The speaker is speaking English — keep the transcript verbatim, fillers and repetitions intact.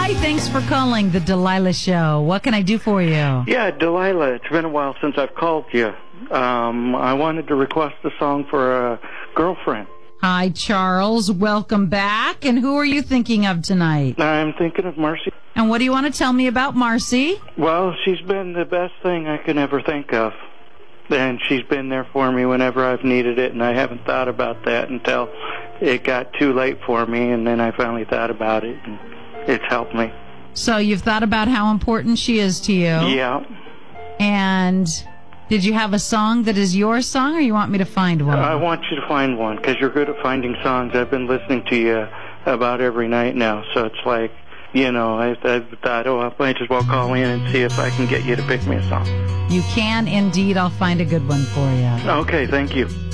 Hi, thanks for calling the Delilah Show. What can I do for you? Yeah, Delilah, it's been a while since I've called you. Um, I wanted to request a song for a girlfriend. Hi, Charles. Welcome back. And who are you thinking of tonight? I'm thinking of Marcy. And what do you want to tell me about Marcy? Well, she's been the best thing I can ever think of. And she's been there for me whenever I've needed it, and I haven't thought about that until it got too late for me, and then I finally thought about it, and it's helped me. So you've thought about how important she is to you? Yeah. And did you have a song that is your song, or you want me to find one? I want you to find one, because you're good at finding songs. I've been listening to you about every night now, so it's like, you know, I, I thought, oh, I might as well call in and see if I can get you to pick me a song. You can indeed. I'll find a good one for you. Okay, thank you.